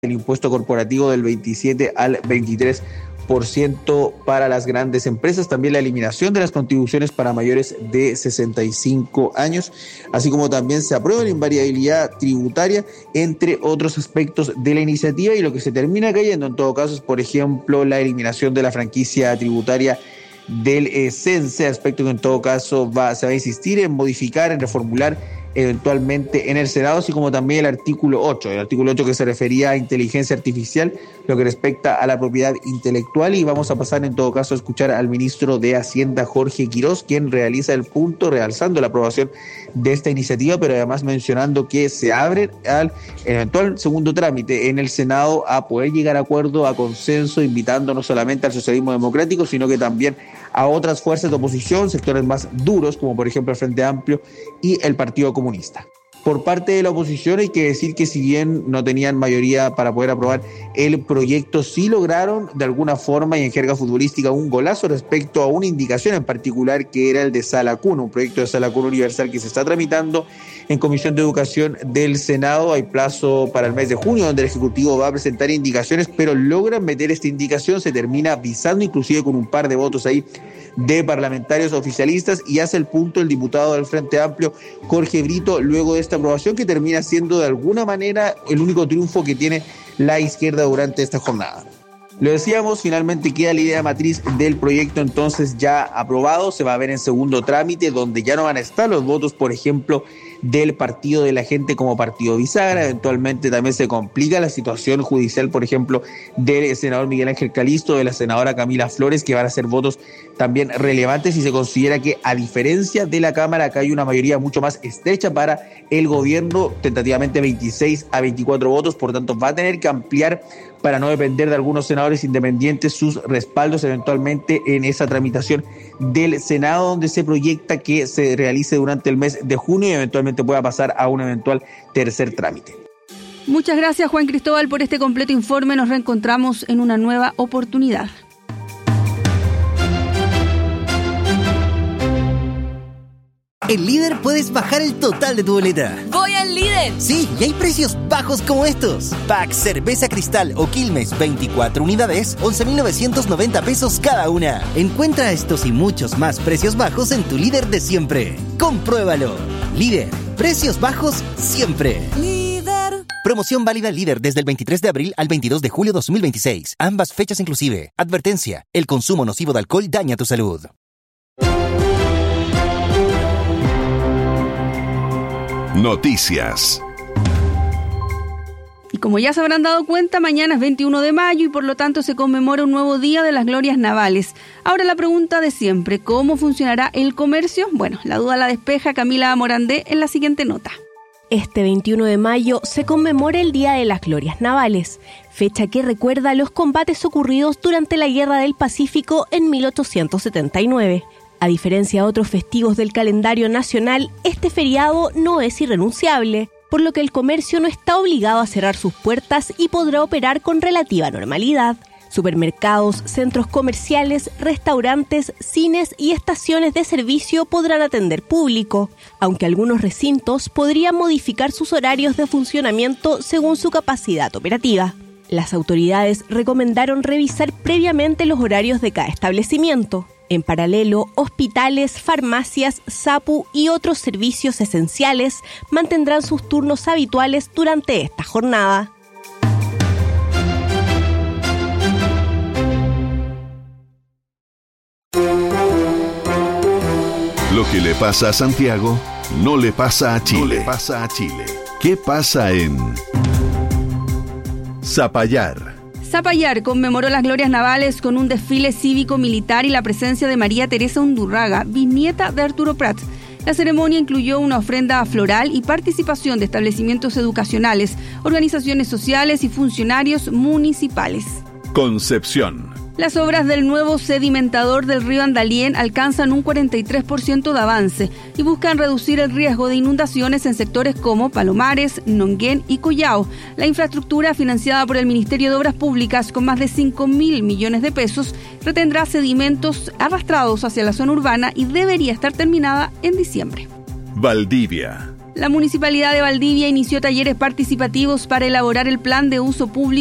el impuesto corporativo del 27 al 23% para las grandes empresas, también la eliminación de las contribuciones para mayores de 65 años, así como también se aprueba la invariabilidad tributaria, entre otros aspectos de la iniciativa, y lo que se termina cayendo en todo caso es, por ejemplo, la eliminación de la franquicia tributaria del CENSE, aspecto que en todo caso se va a insistir en modificar, en reformular eventualmente en el Senado, así como también el artículo 8 que se refería a inteligencia artificial, lo que respecta a la propiedad intelectual. Y vamos a pasar en todo caso a escuchar al ministro de Hacienda, Jorge Quirós, quien realiza el punto realzando la aprobación de esta iniciativa, pero además mencionando que se abre al eventual segundo trámite en el Senado a poder llegar a acuerdo, a consenso, invitando no solamente al socialismo democrático, sino que también a otras fuerzas de oposición, sectores más duros, como por ejemplo el Frente Amplio y el Partido Comunista. Por parte de la oposición hay que decir que si bien no tenían mayoría para poder aprobar el proyecto, sí lograron de alguna forma y en jerga futbolística un golazo respecto a una indicación en particular, que era el de Sala Cuna, un proyecto de Sala Cuna universal que se está tramitando en Comisión de Educación del Senado. Hay plazo para el mes de junio donde el Ejecutivo va a presentar indicaciones, pero logran meter esta indicación, se termina visando inclusive con un par de votos ahí de parlamentarios oficialistas, y hace el punto el diputado del Frente Amplio, Jorge Brito, luego de esta aprobación que termina siendo de alguna manera el único triunfo que tiene la izquierda durante esta jornada. Lo decíamos, finalmente queda la idea matriz del proyecto entonces ya aprobado, se va a ver en segundo trámite, donde ya no van a estar los votos, por ejemplo, del Partido de la Gente como partido bisagra. Eventualmente también se complica la situación judicial, por ejemplo, del senador Miguel Ángel Calisto, de la senadora Camila Flores, que van a ser votos también relevantes, y se considera que, a diferencia de la Cámara, acá hay una mayoría mucho más estrecha para el gobierno, tentativamente 26 a 24 votos, por tanto va a tener que ampliar para no depender de algunos senadores independientes sus respaldos eventualmente en esa tramitación del Senado, donde se proyecta que se realice durante el mes de junio y eventualmente pueda pasar a un eventual tercer trámite. Muchas gracias, Juan Cristóbal, por este completo informe. Nos reencontramos en una nueva oportunidad. En Líder puedes bajar el total de tu boleta. ¡Voy al Líder! Sí, y hay precios bajos como estos. Pack Cerveza Cristal o Quilmes 24 unidades, 11.990 pesos cada una. Encuentra estos y muchos más precios bajos en tu Líder de siempre. ¡Compruébalo! Líder, precios bajos siempre. Líder. Promoción válida Líder desde el 23 de abril al 22 de julio 2026. Ambas fechas inclusive. Advertencia: el consumo nocivo de alcohol daña tu salud. Noticias. Y como ya se habrán dado cuenta, mañana es 21 de mayo y por lo tanto se conmemora un nuevo día de las glorias navales. Ahora la pregunta de siempre: ¿cómo funcionará el comercio? Bueno, la duda la despeja Camila Morandé en la siguiente nota. Este 21 de mayo se conmemora el Día de las Glorias Navales, fecha que recuerda los combates ocurridos durante la Guerra del Pacífico en 1879. A diferencia de otros festivos del calendario nacional, este feriado no es irrenunciable, por lo que el comercio no está obligado a cerrar sus puertas y podrá operar con relativa normalidad. Supermercados, centros comerciales, restaurantes, cines y estaciones de servicio podrán atender público, aunque algunos recintos podrían modificar sus horarios de funcionamiento según su capacidad operativa. Las autoridades recomendaron revisar previamente los horarios de cada establecimiento. En paralelo, hospitales, farmacias, SAPU y otros servicios esenciales mantendrán sus turnos habituales durante esta jornada. Lo que le pasa a Santiago no le pasa a Chile. ¿Qué pasa en Zapallar? Zapallar conmemoró las glorias navales con un desfile cívico-militar y la presencia de María Teresa Undurraga, bisnieta de Arturo Prat. La ceremonia incluyó una ofrenda floral y participación de establecimientos educacionales, organizaciones sociales y funcionarios municipales. Concepción. Las obras del nuevo sedimentador del río Andalién alcanzan un 43% de avance y buscan reducir el riesgo de inundaciones en sectores como Palomares, Nonguén y Collao. La infraestructura, financiada por el Ministerio de Obras Públicas con más de 5.000 millones de pesos, retendrá sedimentos arrastrados hacia la zona urbana y debería estar terminada en diciembre. Valdivia. La Municipalidad de Valdivia inició talleres participativos para elaborar el plan de uso público